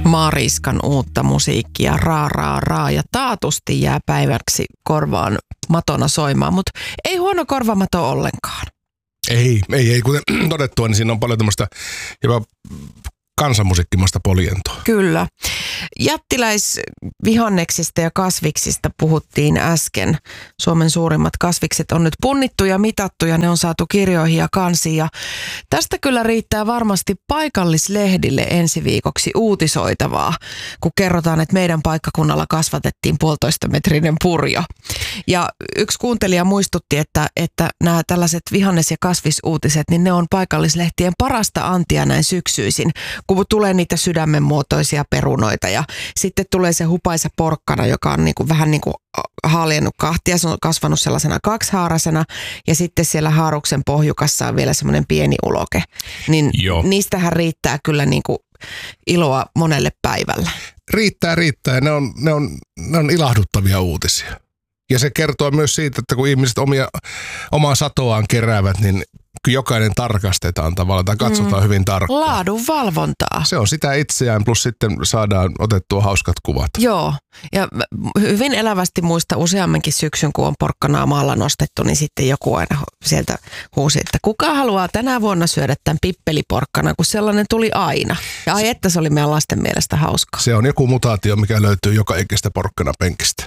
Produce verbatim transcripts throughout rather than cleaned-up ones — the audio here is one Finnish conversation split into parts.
Maariskan uutta musiikkia, raa, raa, raa, ja taatusti jää päiväksi korvaan matona soimaan, mutta ei huono korvamato ollenkaan. Ei, ei, ei. Kuten todettua, niin siinä on paljon tämmöistä jopa kansanmusiikkimaista poljentoa. Kyllä. Jättiläisvihanneksista ja kasviksista puhuttiin äsken. Suomen suurimmat kasvikset on nyt punnittu ja mitattu ja ne on saatu kirjoihin ja kansiin. Ja tästä kyllä riittää varmasti paikallislehdille ensi viikoksi uutisoitavaa, kun kerrotaan, että meidän paikkakunnalla kasvatettiin puolitoista metrinen purjo. Ja yksi kuuntelija muistutti, että, että nämä tällaiset vihannes- ja kasvisuutiset, niin ne on paikallislehtien parasta antia näin syksyisin, kun tulee niitä sydämenmuotoisia perunoita ja sitten tulee se hupaisa porkkana, joka on niin kuin, vähän niin kuin haljennut kahtia, se on kasvanut sellaisena kaksihaarasena ja sitten siellä haaruksen pohjukassa on vielä semmoinen pieni uloke. Niin Joo. niistähän riittää kyllä niin kuin iloa monelle päivällä. Riittää, riittää. Ne on, ne on, ne on ilahduttavia uutisia. Ja se kertoo myös siitä, että kun ihmiset omia, omaa satoaan keräävät, niin jokainen tarkastetaan tavallaan tai katsotaan mm. hyvin tarkkaan. Laadun valvontaa. Se on sitä itseään, plus sitten saadaan otettua hauskat kuvat. Joo, ja hyvin elävästi muista useammankin syksyn, kun on porkkanaa maalla nostettu, niin sitten joku aina sieltä huusi, että kuka haluaa tänä vuonna syödä tämän pippeliporkkana, kun sellainen tuli aina. Ja ai että se oli meidän lasten mielestä hauskaa. Se on joku mutaatio, mikä löytyy joka ikistä porkkanapenkistä.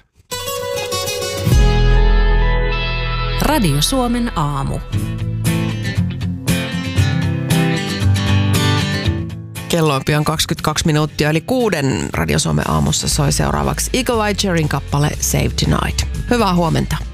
Radio Suomen aamu. Kello on pian kaksikymmentäkaksi minuuttia, eli kuuden Radio Suomen aamussa soi seuraavaksi Eagle Eye Cherryn kappale Save Tonight. Hyvää huomenta.